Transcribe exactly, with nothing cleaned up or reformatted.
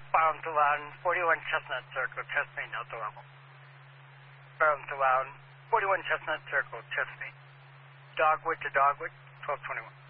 Bound to line forty-one Chestnut Circle, test me, Delta level. Bound to line forty-one Chestnut Circle, test me. Dogwood to Dogwood, twelve twenty-one.